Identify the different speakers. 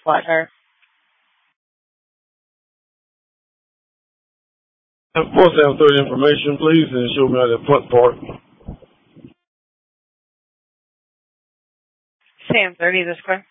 Speaker 1: Pleasure.
Speaker 2: Of course, have third information, please, and show me how that front part.
Speaker 1: Sam 30 the square.